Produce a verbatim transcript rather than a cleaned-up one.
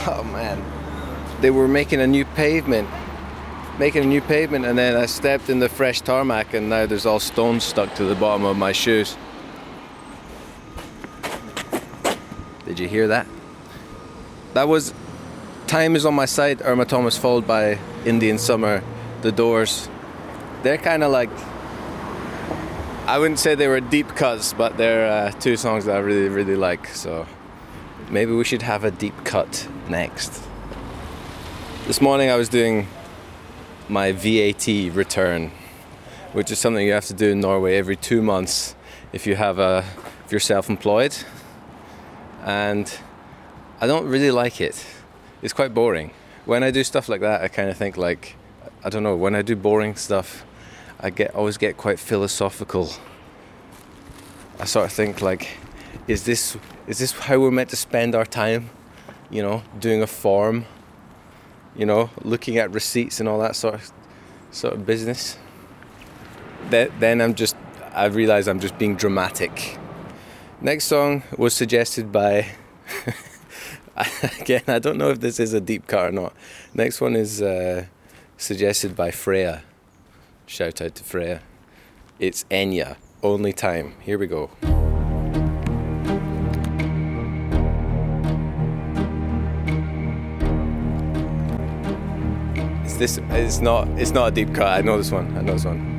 Oh man, they were making a new pavement, making a new pavement, and then I stepped in the fresh tarmac, and now there's all stones stuck to the bottom of my shoes. Did you hear that? That was Time Is On My Side, Irma Thomas, followed by Indian Summer, The Doors. They're kind of like, I wouldn't say they were deep cuts, but they're uh, two songs that I really, really like. So maybe we should have a deep cut next. This morning I was doing my V A T return, which is something you have to do in Norway every two months if you have a, if you're self-employed. And I don't really like it. It's quite boring. When I do stuff like that, I kind of think like, I don't know, when I do boring stuff, I get always get quite philosophical. I sort of think like, is this is this how we're meant to spend our time? You know, doing a form, you know, looking at receipts and all that sort of sort of business. That, then I'm just, I realise I'm just being dramatic. Next song was suggested by, again, I don't know if this is a deep cut or not. Next one is uh, suggested by Freya. Shout out to Freya. It's Enya, Only Time. Here we go. Is this? It's not. It's not a deep cut. I know this one. I know this one.